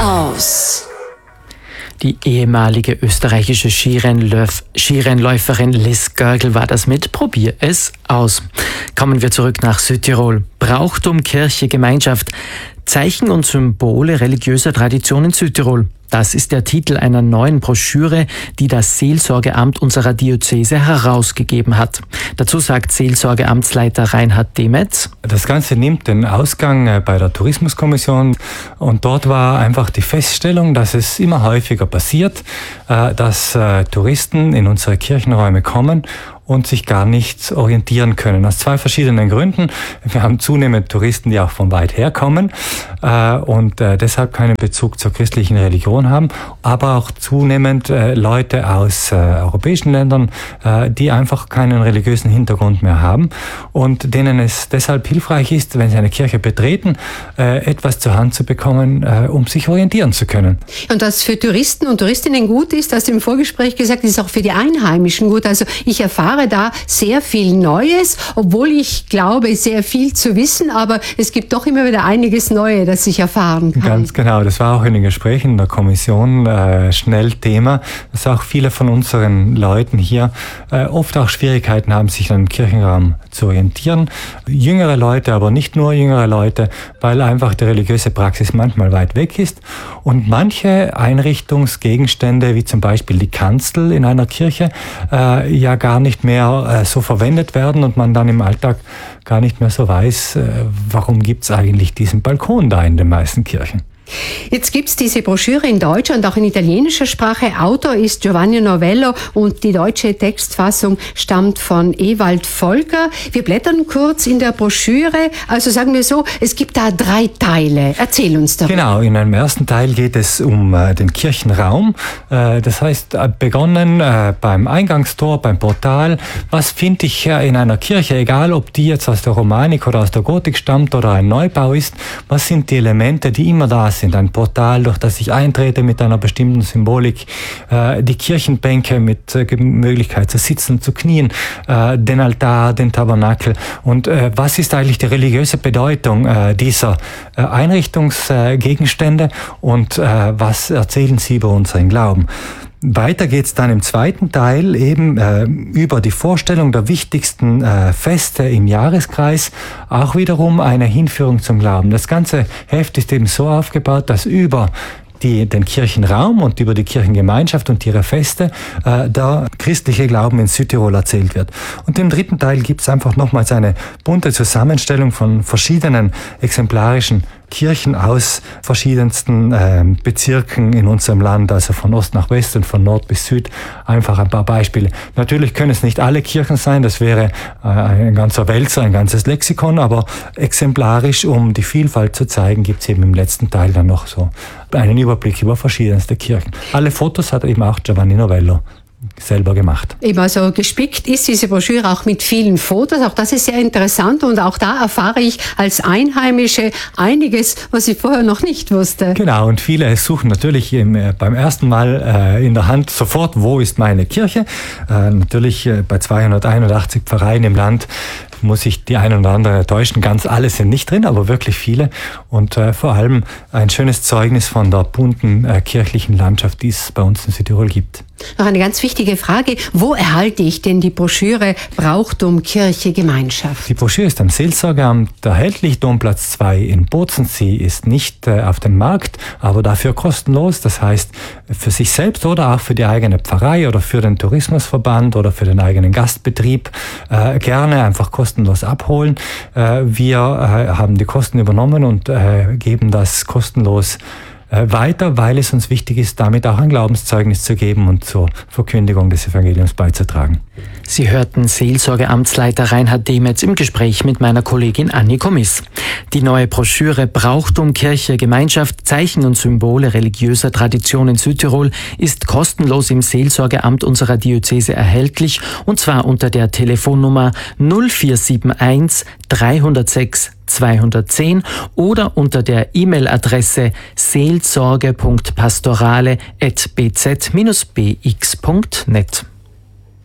aus. Die ehemalige österreichische Skirennläuferin Liz Görgel war das mit Probier es aus. Kommen wir zurück nach Südtirol. Brauchtum, Kirche, Gemeinschaft, Zeichen und Symbole religiöser Tradition in Südtirol. Das ist der Titel einer neuen Broschüre, die das Seelsorgeamt unserer Diözese herausgegeben hat. Dazu sagt Seelsorgeamtsleiter Reinhard Demetz: Das Ganze nimmt den Ausgang bei der Tourismuskommission und dort war einfach die Feststellung, dass es immer häufiger passiert, dass Touristen in unsere Kirchenräume kommen und sich gar nicht orientieren können. Aus zwei verschiedenen Gründen. Wir haben zunehmend Touristen, die auch von weit her kommen und deshalb keinen Bezug zur christlichen Religion haben, aber auch zunehmend Leute aus europäischen Ländern, die einfach keinen religiösen Hintergrund mehr haben und denen es deshalb hilfreich ist, wenn sie eine Kirche betreten, etwas zur Hand zu bekommen, um sich orientieren zu können. Und was für Touristen und Touristinnen gut ist, hast du im Vorgespräch gesagt, ist auch für die Einheimischen gut. Also ich erfahre da sehr viel Neues, obwohl ich glaube, sehr viel zu wissen, aber es gibt doch immer wieder einiges Neue, das ich erfahren kann. Ganz genau, das war auch in den Gesprächen der Kommission schnell Thema, dass auch viele von unseren Leuten hier oft auch Schwierigkeiten haben, sich an den Kirchenraum zu orientieren. Jüngere Leute, aber nicht nur jüngere Leute, weil einfach die religiöse Praxis manchmal weit weg ist und manche Einrichtungsgegenstände, wie zum Beispiel die Kanzel in einer Kirche, ja gar nicht mehr so verwendet werden und man dann im Alltag gar nicht mehr so weiß, warum gibt es eigentlich diesen Balkon da in den meisten Kirchen. Jetzt gibt es diese Broschüre in deutscher und auch in italienischer Sprache. Autor ist Giovanni Novello und die deutsche Textfassung stammt von Ewald Volker. Wir blättern kurz in der Broschüre. Also sagen wir so, es gibt da 3 Teile. Erzähl uns darüber. Genau, in einem ersten Teil geht es um den Kirchenraum. Das heißt, begonnen beim Eingangstor, beim Portal. Was finde ich in einer Kirche, egal ob die jetzt aus der Romanik oder aus der Gotik stammt oder ein Neubau ist, was sind die Elemente, die immer da sind? Ein Portal, durch das ich eintrete mit einer bestimmten Symbolik, die Kirchenbänke mit Möglichkeit zu sitzen, zu knien, den Altar, den Tabernakel. Und was ist eigentlich die religiöse Bedeutung dieser Einrichtungsgegenstände und was erzählen sie über unseren Glauben? Weiter geht's dann im zweiten Teil eben über die Vorstellung der wichtigsten Feste im Jahreskreis, auch wiederum eine Hinführung zum Glauben. Das ganze Heft ist eben so aufgebaut, dass über den Kirchenraum und über die Kirchengemeinschaft und ihre Feste der christliche Glauben in Südtirol erzählt wird. Und im dritten Teil gibt's einfach nochmals eine bunte Zusammenstellung von verschiedenen exemplarischen Kirchen aus verschiedensten Bezirken in unserem Land, also von Ost nach West und von Nord bis Süd. Einfach ein paar Beispiele. Natürlich können es nicht alle Kirchen sein, das wäre ein ganzer Wälzer, ein ganzes Lexikon, aber exemplarisch, um die Vielfalt zu zeigen, gibt es eben im letzten Teil dann noch so einen Überblick über verschiedenste Kirchen. Alle Fotos hat eben auch Giovanni Novello selber gemacht. Eben also gespickt ist diese Broschüre auch mit vielen Fotos. Auch das ist sehr interessant und auch da erfahre ich als Einheimische einiges, was ich vorher noch nicht wusste. Genau, und viele suchen natürlich beim ersten Mal in der Hand sofort, wo ist meine Kirche? Natürlich bei 281 Pfarreien im Land muss ich die einen oder andere enttäuschen. Ganz alle sind nicht drin, aber wirklich viele. Und vor allem ein schönes Zeugnis von der bunten kirchlichen Landschaft, die es bei uns in Südtirol gibt. Noch eine ganz wichtige Frage. Wo erhalte ich denn die Broschüre Brauchtum, Kirche, Gemeinschaft? Die Broschüre ist am Seelsorgeamt erhältlich. Domplatz 2 in Bozen. Sie ist nicht auf dem Markt, aber dafür kostenlos. Das heißt, für sich selbst oder auch für die eigene Pfarrei oder für den Tourismusverband oder für den eigenen Gastbetrieb gerne einfach kostenlos abholen. Wir haben die Kosten übernommen und geben das kostenlos weiter, weil es uns wichtig ist, damit auch ein Glaubenszeugnis zu geben und zur Verkündigung des Evangeliums beizutragen. Sie hörten Seelsorgeamtsleiter Reinhard Demetz im Gespräch mit meiner Kollegin Anni Komiss. Die neue Broschüre Brauchtum, Kirche, Gemeinschaft, Zeichen und Symbole religiöser Tradition in Südtirol ist kostenlos im Seelsorgeamt unserer Diözese erhältlich, und zwar unter der Telefonnummer 0471 306 210 oder unter der E-Mail-Adresse seelsorge.pastorale@bz-bx.net.